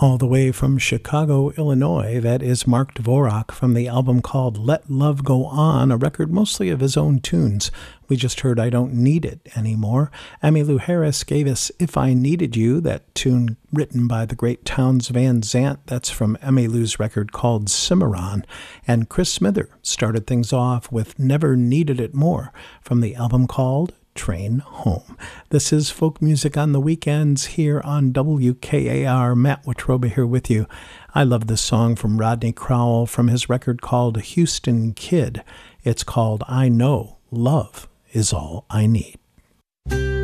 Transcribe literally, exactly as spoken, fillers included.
All the way from Chicago, Illinois, that is Mark Dvorak from the album called Let Love Go On, a record mostly of his own tunes. We just heard I Don't Need It Anymore. Emmylou Harris gave us If I Needed You, that tune written by the great Townes Van Zandt. That's from Emmylou's record called Cimarron. And Chris Smither started things off with Never Needed It More from the album called Train Home. This is Folk Music on the Weekends here on W K A R. Matt Watroba here with you. I love this song from Rodney Crowell from his record called Houston Kid. It's called I Know Love Is All I Need.